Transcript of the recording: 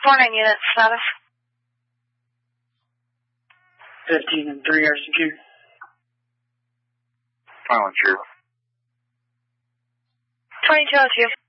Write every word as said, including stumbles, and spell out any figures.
four nine unit status. fifteen and three are secure. Silent, Sheriff. twenty-two oh two.